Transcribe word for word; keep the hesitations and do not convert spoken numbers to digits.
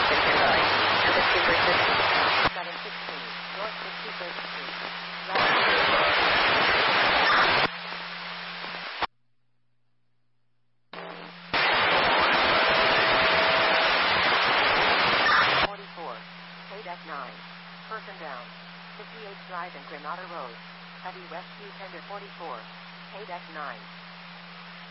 station standby. Number two persistent. seven sixteen, North sixty-first Street. forty-four, K nine, person down. fifty-eighth Drive and Granada Road. Heavy rescue tender forty-four, K nine.